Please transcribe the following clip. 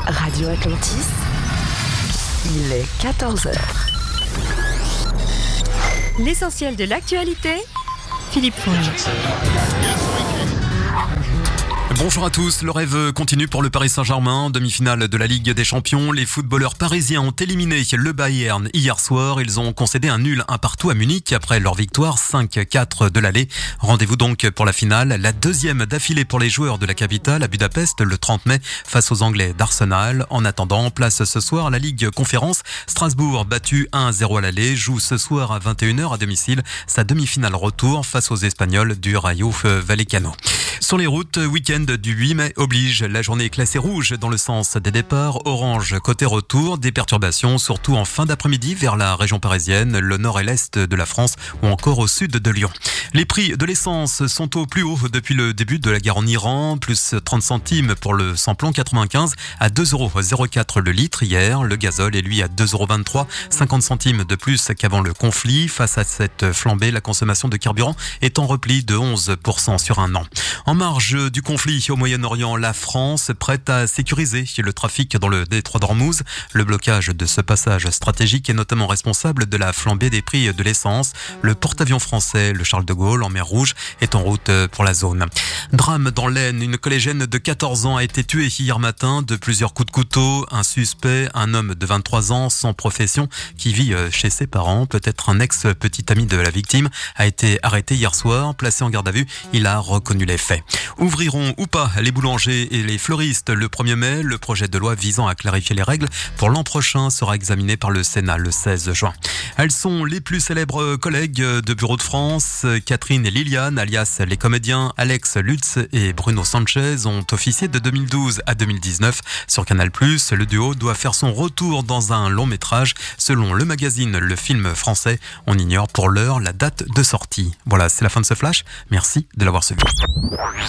Radio Atlantis, il est 14h. L'essentiel de l'actualité, Philippe Fournier. Bonjour à tous, le rêve continue pour le Paris Saint-Germain. Demi-finale de la Ligue des Champions, les footballeurs parisiens ont éliminé le Bayern hier soir. Ils ont concédé un nul 1-1 à Munich après leur victoire 5-4 de l'aller. Rendez-vous donc pour la finale, la deuxième d'affilée pour les joueurs de la capitale à Budapest le 30 mai face aux Anglais d'Arsenal. En attendant, place ce soir la Ligue Conférence. Strasbourg, battu 1-0 à l'aller, joue ce soir à 21h à domicile sa demi-finale retour face aux Espagnols du Rayo Vallecano. Sur les routes, week-end du 8 mai oblige. La journée est classée rouge dans le sens des départs, orange côté retour, des perturbations surtout en fin d'après-midi vers la région parisienne, le nord et l'est de la France ou encore au sud de Lyon. Les prix de l'essence sont au plus haut depuis le début de la guerre en Iran, plus 30 centimes pour le samplon 95 à 2,04€ le litre hier. Le gazole est lui à 2,23€, 50 centimes de plus qu'avant le conflit. Face à cette flambée, la consommation de carburant est en repli de 11% sur un an. En marge du conflit au Moyen-Orient, la France prête à sécuriser le trafic dans le détroit d'Ormuz. Le blocage de ce passage stratégique est notamment responsable de la flambée des prix de l'essence. Le porte-avions français, le Charles de Gaulle, en mer Rouge, est en route pour la zone. Drame dans l'Aisne, une collégienne de 14 ans a été tuée hier matin de plusieurs coups de couteau. Un suspect, un homme de 23 ans, sans profession, qui vit chez ses parents, peut-être un ex-petit ami de la victime, a été arrêté hier soir. Placé en garde à vue, il a reconnu les faits. Ouvriront ou pas les boulangers et les fleuristes le 1er mai. Le projet de loi visant à clarifier les règles pour l'an prochain sera examiné par le Sénat le 16 juin. Elles sont les plus célèbres collègues de Bureau de France. Catherine et Liliane, alias les comédiens Alex Lutz et Bruno Sanchez, ont officié de 2012 à 2019 sur Canal+. Le duo doit faire son retour dans un long métrage. Selon le magazine Le Film Français, on ignore pour l'heure la date de sortie. Voilà, c'est la fin de ce flash. Merci de l'avoir suivi.